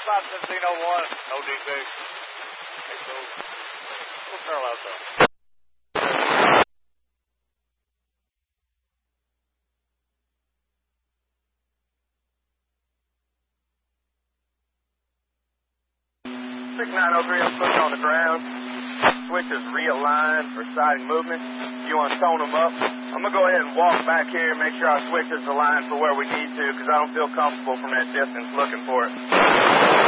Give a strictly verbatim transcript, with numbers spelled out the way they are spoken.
five seventeen oh one, O D C. Hey, so, we'll turn out though. six nine oh three, I'm putting on the ground. Switches realigned for siding movement. You want to tone them up? I'm going to go ahead and walk back here and make sure our switches align for where we need to because I don't feel comfortable from that distance looking for it.